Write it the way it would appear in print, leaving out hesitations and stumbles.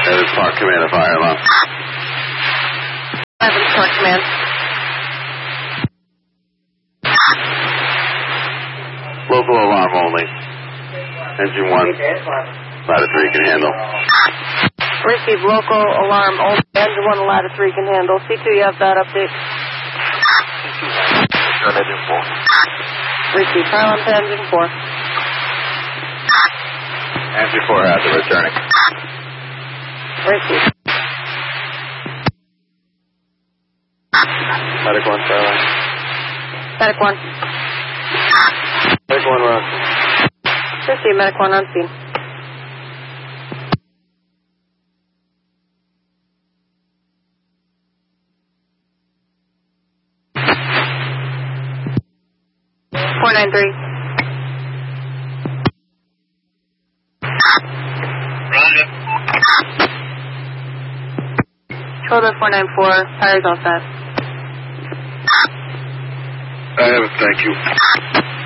Evans Park Command, a fire alarm. Evans Park Command. Local alarm only. Engine 1, ladder 3 can handle. Receive local alarm only. Engine 1, ladder 3 can handle. C2, you have that update. Return engine 4. Receive pylon to engine 4. Engine 4 has it returning. Receive. Medic 1, silent. Medic 1. Medic 1, run. Receive, Medic 1 on scene. .493. Roger. Shoulder 494, tires all set. Thank you.